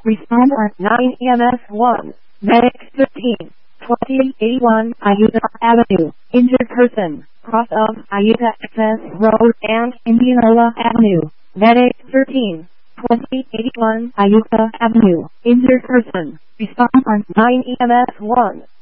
Respond on 9 EMS 1. Medic 13. 2081 Ayuta Avenue. Injured person. Cross of Ayuta Access Road and Indianola Avenue. Medic 13. 2081 Ayuta Avenue. Injured person. Respond on 9 EMS 1.